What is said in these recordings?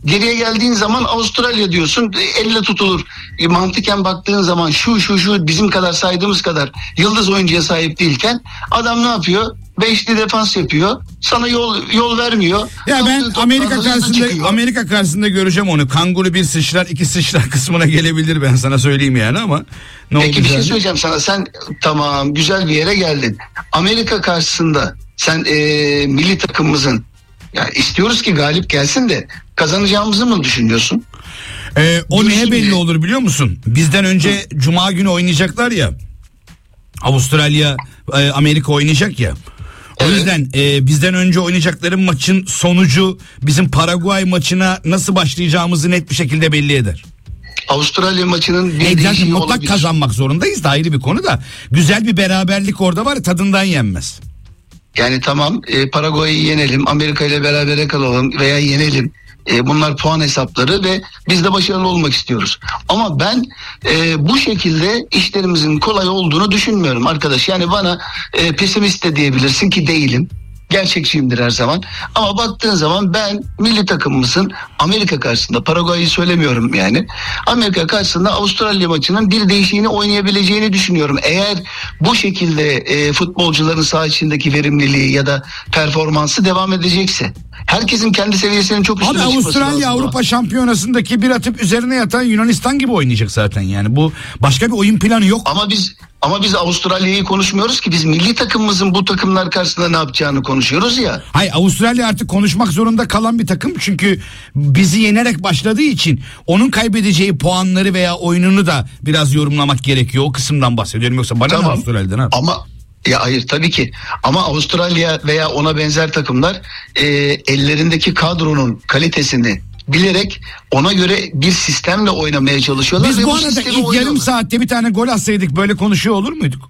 Geriye geldiğin zaman Avustralya diyorsun, elle tutulur. Mantıken baktığın zaman şu bizim kadar saydığımız kadar yıldız oyuncuya sahip değilken adam ne yapıyor? Beşli defans yapıyor. Sana yol vermiyor. Ya ben Amerika karşısında göreceğim onu. Kanguru bir sıçrar, iki sıçrar kısmına gelebilir, ben sana söyleyeyim yani, ama ne Peki bir şey yani? söyleyeceğim sana. Sen tamam, güzel bir yere geldin. Amerika karşısında sen milli takımımızın, yani istiyoruz ki galip gelsin de kazanacağımızı mı düşünüyorsun? O neye belli olur biliyor musun? Bizden önce Cuma günü oynayacaklar ya. Avustralya, Amerika oynayacak ya. O yüzden bizden önce oynayacakları maçın sonucu bizim Paraguay maçına nasıl başlayacağımızı net bir şekilde belli eder. Avustralya maçının bir değişimi mutlak olabilir. kazanmak zorundayız da ayrı bir konu da. Güzel bir beraberlik orada var, tadından yenmez. Yani tamam, Paraguay'ı yenelim, Amerika ile berabere kalalım veya yenelim. Bunlar puan hesapları ve biz de başarılı olmak istiyoruz. Ama ben bu şekilde işlerimizin kolay olduğunu düşünmüyorum arkadaş. Yani bana pesimist de diyebilirsin ki değilim. Gerçekçiyimdir her zaman. Ama baktığın zaman ben milli takımımızın Amerika karşısında, Paraguay'ı söylemiyorum yani, Amerika karşısında Avustralya maçının bir değişiğini oynayabileceğini düşünüyorum. Eğer bu şekilde futbolcuların saha içindeki verimliliği ya da performansı devam edecekse. Herkesin kendi seviyesinin çok üstüne çıkması lazım. Avustralya Avrupa Şampiyonası'ndaki bir atıp üzerine yatan Yunanistan gibi oynayacak zaten yani. Bu başka bir oyun planı yok. Ama biz Avustralya'yı konuşmuyoruz ki, biz milli takımımızın bu takımlar karşısında ne yapacağını konuşuyoruz ya. Hayır, Avustralya artık konuşmak zorunda kalan bir takım, çünkü bizi yenerek başladığı için onun kaybedeceği puanları veya oyununu da biraz yorumlamak gerekiyor. O kısımdan bahsediyorum, yoksa bana tamam. ne Avustralya'dan abi? Ya hayır, tabii ki, ama Avustralya veya ona benzer takımlar ellerindeki kadronun kalitesini bilerek ona göre bir sistemle oynamaya çalışıyorlar. Biz bu arada ilk yarım saatte bir tane gol atsaydık böyle konuşuyor olur muyduk?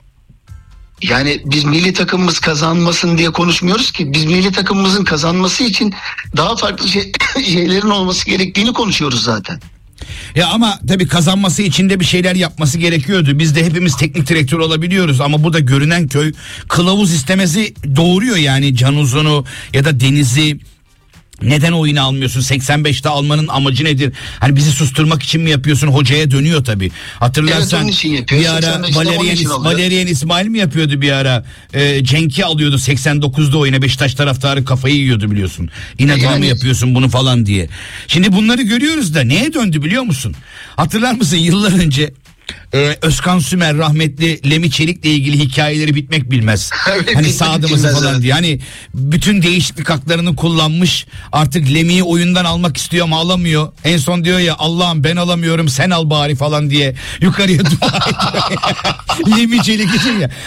Yani biz milli takımımız kazanmasın diye konuşmuyoruz ki. Biz milli takımımızın kazanması için daha farklı şeylerin olması gerektiğini konuşuyoruz zaten. Ya ama tabii kazanması için de bir şeyler yapması gerekiyordu. Biz de hepimiz teknik direktör olabiliyoruz ama bu da görünen köy kılavuz istemesi doğuruyor yani. Can Uzun'u ya da Deniz'i neden oyuna almıyorsun? 85'te almanın amacı nedir? Hani bizi susturmak için mi yapıyorsun? Hocaya dönüyor tabii. Hatırlarsan bir ara Valerian İsmail mi yapıyordu bir ara? Cenk'i alıyordu 89'da oyuna, Beşiktaş taraftarı kafayı yiyordu biliyorsun. İnadına mı yapıyorsun bunu falan diye. Şimdi bunları görüyoruz da neye döndü biliyor musun? Hatırlar mısın yıllar önce Özkan Sümer rahmetli Lemi Çelik'le ilgili hikayeleri bitmek bilmez. Hani sağdımızı falan diye. Hani bütün değişiklik haklarını kullanmış. Artık Lemi'yi oyundan almak istiyor ama alamıyor. En son diyor ya, Allah'ım ben alamıyorum sen al bari falan diye yukarıya dua ediyor. Lemi Çelik için ya.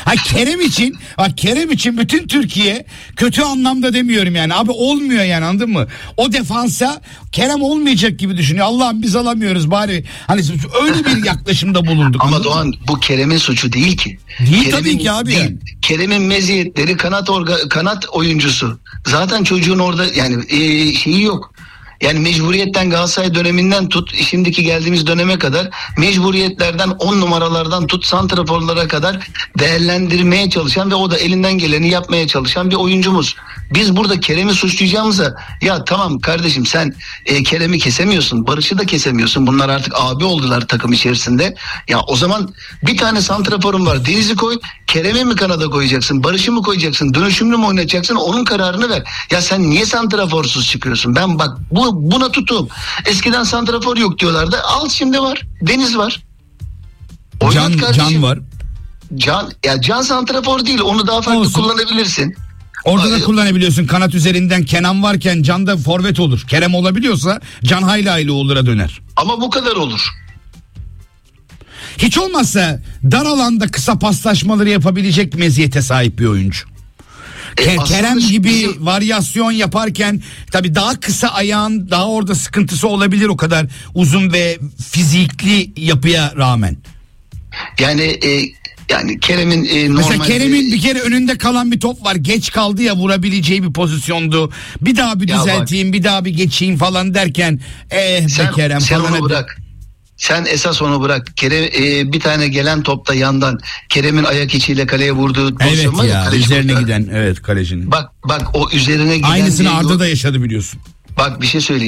Kerem için bütün Türkiye, kötü anlamda demiyorum yani. Abi olmuyor yani, anladın mı? O defansa Kerem olmayacak gibi düşünüyor. Allah'ım biz alamıyoruz bari. Hani öyle bir yaklaşımda bulunduk. Ama Doğan, bu Kerem'in suçu değil ki. Değil tabii ki abi. Yani. Kerem'in meziyetleri kanat oyuncusu. Zaten çocuğun orada yani şeyi yok. Yani mecburiyetten Galatasaray döneminden tut şimdiki geldiğimiz döneme kadar mecburiyetlerden 10 numaralardan tut santraforlara kadar değerlendirmeye çalışan ve o da elinden geleni yapmaya çalışan bir oyuncumuz. Biz burada Kerem'i suçlayacağımıza, ya tamam kardeşim sen Kerem'i kesemiyorsun, Barış'ı da kesemiyorsun. Bunlar artık abi oldular takım içerisinde. Ya o zaman bir tane santraforun var, Deniz'i koy. Kerem'i mi kanada koyacaksın, Barış'ı mı koyacaksın, dönüşümlü mü oynatacaksın, onun kararını ver. Ya sen niye santraforsuz çıkıyorsun? Ben bak buna tutum. Eskiden santrafor yok diyorlardı. Al şimdi var. Deniz var. Can var. Can santrafor değil. Onu daha farklı kullanabilirsin. Orada da kullanabiliyorsun. Kanat üzerinden Kenan varken Can da forvet olur. Kerem olabiliyorsa Can hayli Uğur'a döner. Ama bu kadar olur. Hiç olmazsa dar alanda kısa paslaşmaları yapabilecek meziyete sahip bir oyuncu. Kerem gibi varyasyon yaparken tabii daha kısa ayağın daha orada sıkıntısı olabilir, o kadar uzun ve fizikli yapıya rağmen. Yani Kerem'in mesela Kerem'in bir kere önünde kalan bir top var, geç kaldı ya, vurabileceği bir pozisyondu. Bir daha bir düzelteyim, bir daha bir geçeyim falan derken Kerem sen falan. Onu bırak. Sen esas onu bırak. Kerem bir tane gelen topta yandan Kerem'in ayak içiyle kaleye vurduğu pozisyon var ya. Üzerine giden kalecinin. Bak o üzerine giden. Aynısını Arda da yaşadı biliyorsun. Bak bir şey söyleyeyim.